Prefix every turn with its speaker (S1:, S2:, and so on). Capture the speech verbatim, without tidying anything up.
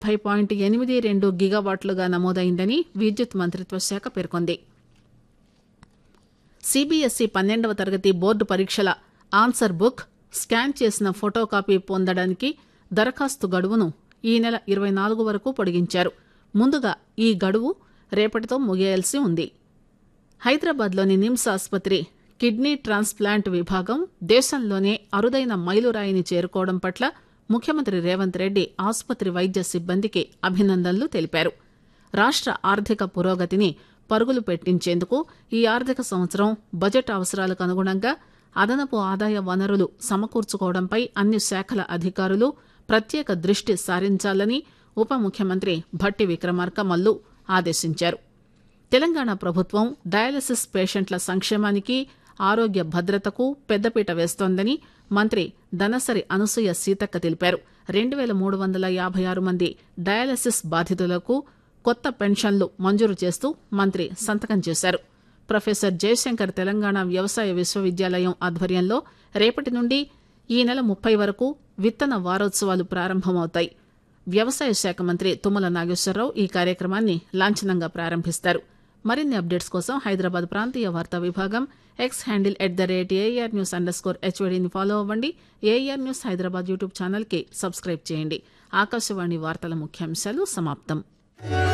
S1: ముప్పై పాయింట్ ఎనిమిది రెండు గిగావాట్లుగా నమోదైందని విద్యుత్ మంత్రిత్వ శాఖ పేర్కొంది. సీబీఎస్ఈ పన్నెండవ తరగతి బోర్డు పరీక్షల ఆన్సర్ బుక్ స్కాన్ చేసిన ఫోటో కాపీ పొందడానికి దరఖాస్తు గడువును ఈ నెల ఇరవై నాలుగు వరకు పొడిగించారు. ముందుగా ఈ గడువు రేపటితో ముగియాల్సి ఉంది. హైదరాబాద్లోని నిమ్స్ ఆసుపత్రి కిడ్నీ ట్రాన్స్ప్లాంట్ విభాగం దేశంలోనే అరుదైన మైలురాయిని చేరుకోవడం పట్ల ముఖ్యమంత్రి రేవంత్ రెడ్డి ఆసుపత్రి వైద్య సిబ్బందికి అభినందనలు తెలిపారు. రాష్ట్ర ఆర్థిక పురోగతిని పరుగులు పెట్టించేందుకు ఈ ఆర్థిక సంవత్సరం బడ్జెట్ అవసరాలకు అనుగుణంగా అదనపు ఆదాయ వనరులు సమకూర్చుకోవడంపై అన్ని శాఖల అధికారులు ప్రత్యేక దృష్టి సారించాలని ఉప ముఖ్యమంత్రి భట్టి విక్రమార్క మల్లు ఆదేశించారు. తెలంగాణ ప్రభుత్వం డయాలసిస్ పేషెంట్ల సంక్షేమానికి ఆరోగ్య భద్రతకు పెద్దపీట వేస్తోందని మంత్రి దనసరి అనసూయ సీతక్క తెలిపారు. రెండు వేల మూడు వందల యాభై ఆరు మంది డయాలసిస్ బాధితులకు కొత్త పెన్షన్లు మంజూరు చేస్తూ మంత్రి సంతకం చేశారు. ప్రొఫెసర్ జయశంకర్ తెలంగాణ వ్యవసాయ విశ్వవిద్యాలయం ఆధ్వర్యంలో రేపటి నుండి ఈ నెల ముప్పై వరకు విత్తన వారోత్సవాలు ప్రారంభమవుతాయి. వ్యవసాయ శాఖ మంత్రి తుమ్మల నాగేశ్వరరావు ఈ కార్యక్రమాన్ని లాంఛనంగా ప్రారంభిస్తారు. మరిన్ని అప్డేట్స్ కోసం హైదరాబాద్ ప్రాంతీయ వార్తా విభాగం X handle at the rate AR news under score హెచ్వైడీని follow అవ్వండి. ఏఆర్ న్యూస్ హైదరాబాద్ యూట్యూబ్ ఛానల్కి సబ్స్క్రైబ్ చేయండి. ఆకాశవాణి వార్తల ముఖ్యాంశాలు సమాప్తం.